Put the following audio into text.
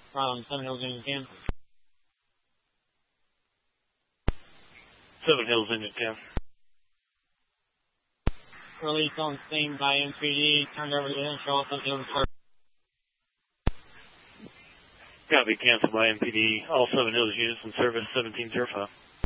From 7 Hills Engine Cam. 7 Hills Engine Cam. Release on scene by MPD. Turned over to the control. 7 Hills First. Copy, canceled by MPD. All 7 Hills units in service 1705.